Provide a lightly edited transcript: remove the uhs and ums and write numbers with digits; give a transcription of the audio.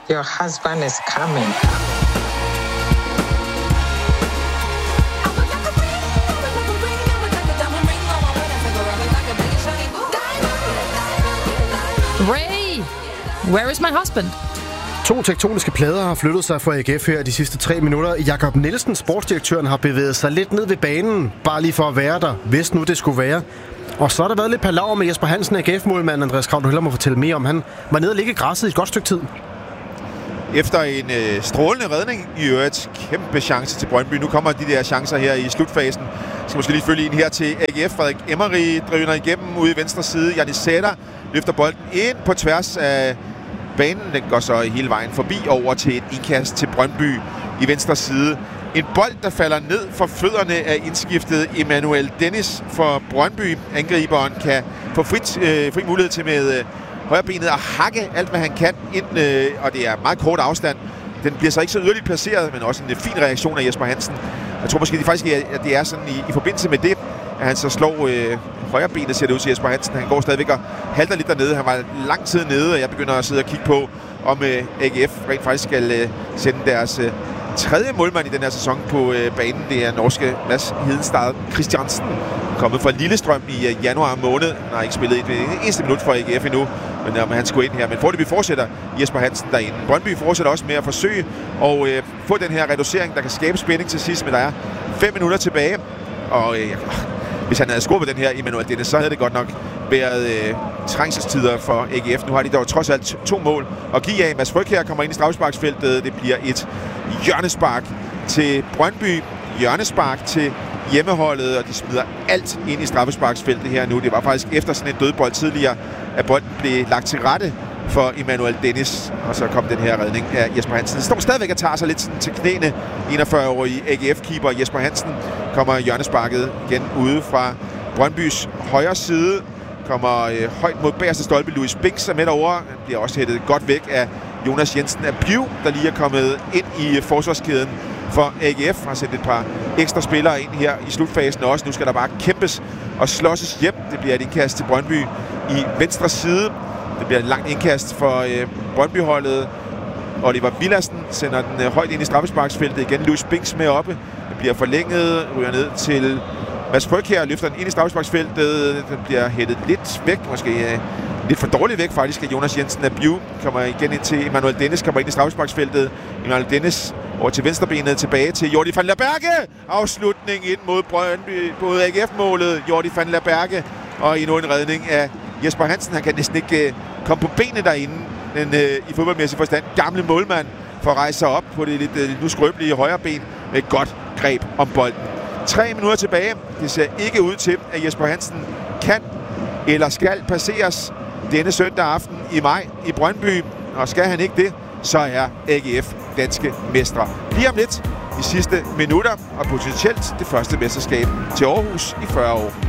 Your husband is coming. Ray, where is my husband? 2 tektoniske plader har flyttet sig fra AGF her de sidste 3 minutter. Jakob Nielsen, sportsdirektøren, har bevæget sig lidt ned ved banen, bare lige for at være der, hvis nu det skulle være. Og så har der været lidt palaver med Jesper Hansen, AGF-målmanden. Andreas Krav, du hellere må fortælle mere om. Han var nede og ligge i græsset i et godt stykke tid. Efter en strålende redning i øvrigt, kæmpe chance til Brøndby. Nu kommer de der chancer her i slutfasen. Jeg skal måske lige følge ind her til AGF. Frederik Emery driver igennem ude i venstre side. Janis Sætter løfter bolden ind på tværs af banen. Den går så hele vejen forbi over til et indkast til Brøndby i venstre side. En bold, der falder ned for fødderne af indskiftet Emmanuel Dennis for Brøndby. Angriberen kan få fri mulighed til med højrebenet at hakke alt, hvad han kan ind, og det er meget kort afstand. Den bliver så ikke så yderligt placeret, men også en fin reaktion af Jesper Hansen. Jeg tror måske at det er sådan i forbindelse med det, at han så slår højrebenet, ser det ud til Jesper Hansen. Han går stadigvæk og halter lidt dernede. Han var lang tid nede, og jeg begynder at sidde og kigge på, om AGF rent faktisk skal sende deres tredje målmand i den her sæson på banen. Det er norske Mads Hedenstad Christiansen, kommet fra Lillestrøm i januar måned. Han har ikke spillet et eneste minut for AGF endnu, men han skulle ind her. Men foreløbig fortsætter Jesper Hansen derinde. Brøndby fortsætter også med at forsøge at få den her reducering, der kan skabe spænding til sidst, men der er 5 minutter tilbage. Og hvis han havde skubbet den her Emmanuel Dennis, så havde det godt nok været trængselstider for AGF. Nu har de dog trods alt 2 mål at give af. Mads Frøkjær kommer ind i straffesparksfeltet. Det bliver et hjørnespark til Brøndby. Hjørnespark til hjemmeholdet, og de smider alt ind i straffesparksfeltet her nu. Det var faktisk efter sådan en dødbold tidligere, at bolden blev lagt til rette for Emmanuel Dennis, og så kom den her redning af Jesper Hansen. Det står stadigvæk og tager sig lidt til knæene. 41-årige AGF-keeper Jesper Hansen kommer hjørnesparket igen ude fra Brøndbys højre side. Kommer højt mod bagerste stolpe. Louis Binks er med derovre. Han bliver også hættet godt væk af Jonas Jensen af Piv, der lige er kommet ind i forsvarskæden for AGF. Har sendt et par ekstra spillere ind her i slutfasen også. Nu skal der bare kæmpes og slåsses hjem. Det bliver et indkast til Brøndby i venstre side. Det bliver et langt indkast for Brøndby-holdet. Oliver Villadsen sender den højt ind i straffesparksfeltet. Igen Louis Binks med oppe. Det bliver forlænget, ryger ned til Mads Frøkjær, løfter den ind i straffesparksfeltet. Den bliver hættet lidt væk, måske lidt for dårligt væk faktisk, af Jonas Jensen af Biu. Kommer igen ind til Emmanuel Dennis, kommer ind i straffesparksfeltet. Emmanuel Dennis over til venstrebenet, tilbage til Jordi van der Berge. Afslutning ind mod Brøndby, mod AGF-målet. Jordi van der Berge, og endnu en redning af Jesper Hansen. Han kan næsten ikke komme på benene derinde, men i fodboldmæssig forstand gamle målmand for at rejse sig op på det lidt nu skrøbelige højre ben med et godt greb om bolden. 3 minutter tilbage. Det ser ikke ud til, at Jesper Hansen kan eller skal passeres denne søndag aften i maj i Brøndby. Og skal han ikke det, så er AGF danske mestre. Lige om lidt de sidste minutter, og potentielt det første mesterskab til Aarhus i 40 år.